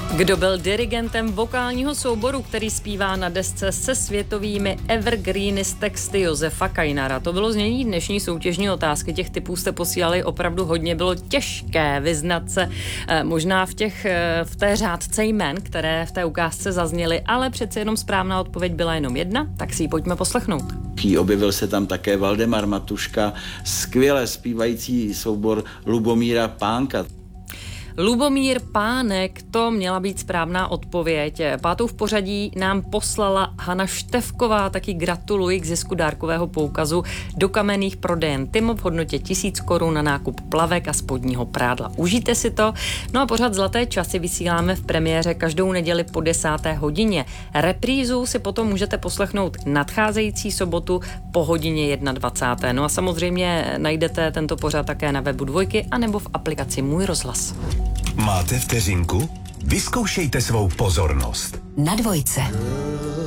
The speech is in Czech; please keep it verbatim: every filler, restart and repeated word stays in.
Kdo byl dirigentem vokálního souboru, který zpívá na desce se světovými evergreeny z texty Josefa Kajnara? To bylo znění dnešní soutěžní otázky. Těch typů jste posílali opravdu hodně. Bylo těžké vyznat se eh, možná v, těch, eh, v té řádce jmen, které v té ukázce zazněly, ale přece jenom správná odpověď byla jenom jedna, tak si ji pojďme poslechnout. Objevil se tam také Valdemar Matuška, skvěle zpívající soubor Lubomíra Pánka. Lubomír Pánek, to měla být správná odpověď. Pátou v pořadí nám poslala Hana Števková, taky gratuluji k zisku dárkového poukazu do kamenných prodejen Tymo v hodnotě tisíc korun na nákup plavek a spodního prádla. Užijte si to. No a pořad Zlaté časy vysíláme v premiéře každou neděli po desáté hodině. Reprízu si potom můžete poslechnout nadcházející sobotu po hodině dvacáté první. No a samozřejmě najdete tento pořad také na webu Dvojky anebo v aplikaci Můj rozhlas. Máte vteřinku? Vyzkoušejte svou pozornost. Na Dvojce.